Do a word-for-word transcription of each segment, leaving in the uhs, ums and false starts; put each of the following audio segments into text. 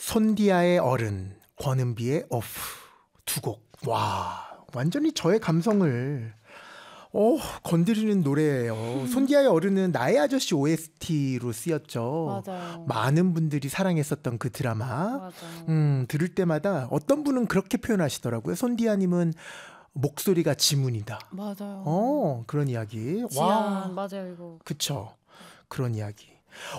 손디아의 어른, 권은비의 오프 두 곡. 와, 완전히 저의 감성을 어, 건드리는 노래예요. 음. 손디아의 어른은 나의 아저씨 오에스티로 쓰였죠. 맞아요. 많은 분들이 사랑했었던 그 드라마. 맞아요. 음, 들을 때마다 어떤 분은 그렇게 표현하시더라고요. 손디아님은 목소리가 지문이다. 맞아요. 어, 그런 이야기. 지안, 와, 맞아요 이거. 그쵸. 그런 이야기.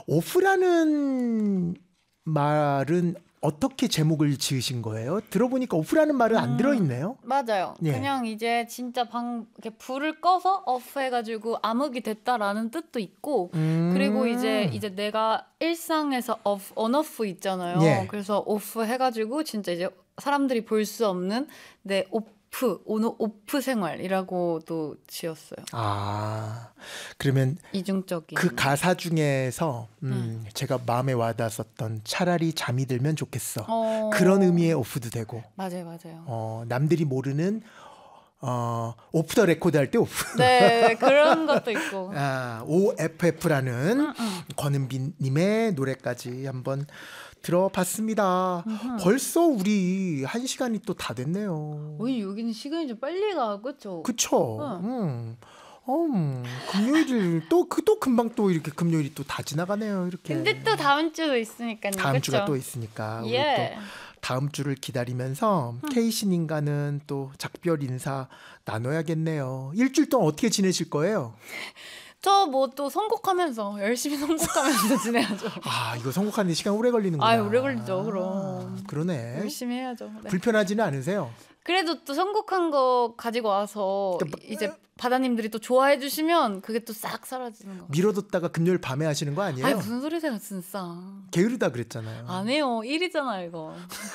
오프라는 말은 어떻게 제목을 지으신 거예요? 들어보니까 오프라는 말은 안 음, 들어있네요. 맞아요. 예. 그냥 이제 진짜 방 이렇게 불을 꺼서 오프 해가지고 암흑이 됐다라는 뜻도 있고, 음. 그리고 이제 이제 내가 일상에서 off, on off 있잖아요. 예. 그래서 오프 해가지고 진짜 이제 사람들이 볼 수 없는 내 오프, 오너 오프 생활이라고도 지었어요. 아, 그러면 이중적인. 그 가사 중에서 음, 음. 제가 마음에 와닿았었던 차라리 잠이 들면 좋겠어. 어... 그런 의미의 오프도 되고, 맞아요, 맞아요. 어, 남들이 모르는 어, 오프 더 레코드 할 때 오프. 네, 그런 것도 있고. 아, 오에프에프라는 음, 음. 권은비님의 노래까지 한번 들어봤습니다. 음흠. 벌써 우리 한 시간이 또 다 됐네요. 오늘 여기는 시간이 좀 빨리 가, 그쵸? 그쵸? 응. 음. 음, 금요일 또 그 또 금방 또 이렇게 금요일이 또 다 지나가네요. 이렇게. 근데 또 다음 주도 있으니까요. 다음 그쵸? 주가 또 있으니까 우리 예. 또 다음 주를 기다리면서 케이신인가는 또 작별 인사 나눠야겠네요. 일주일 동안 어떻게 지내실 거예요? 저 뭐 또 선곡하면서 열심히 선곡하면서 지내야죠. 아, 이거 선곡하는 데 시간 오래 걸리는구나. 아유, 오래 걸리죠, 그럼. 아, 그러네. 열심히 해야죠. 네. 불편하지는 않으세요? 그래도 또 선곡한 거 가지고 와서 그러니까 이제 바다님들이 또 좋아해 주시면 그게 또 싹 사라지는 거. 미뤄뒀다가 금요일 밤에 하시는 거 아니에요? 아니 무슨 소리세요 진짜. 게으르다 그랬잖아요. 안 해요. 일이잖아 이거.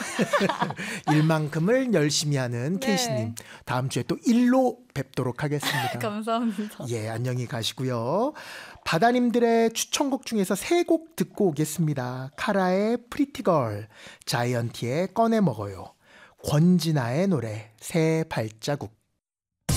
일만큼을 열심히 하는 네. 케이씨님. 다음 주에 또 일로 뵙도록 하겠습니다. 감사합니다. 예, 안녕히 가시고요. 바다님들의 추천곡 중에서 세 곡 듣고 오겠습니다. 카라의 프리티걸, 자이언티의 꺼내 먹어요, 권진아의 노래 새 발자국.